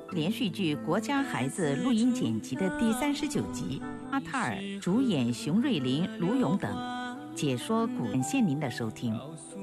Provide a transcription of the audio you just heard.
连续剧《国家孩子》录音剪辑的第39集，阿塔尔主演熊瑞麟、卢勇等解说古，感谢您的收听。